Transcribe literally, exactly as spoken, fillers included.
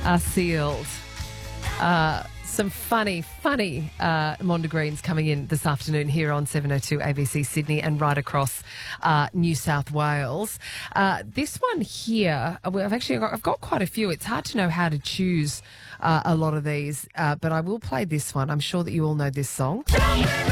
are sealed. Uh, some funny, funny uh, Mondegreens coming in this afternoon here on seven oh two A B C Sydney and right across uh, New South Wales. Uh, this one here, well, I've actually got, I've got quite a few. It's hard to know how to choose uh, a lot of these, uh, but I will play this one. I'm sure that you all know this song.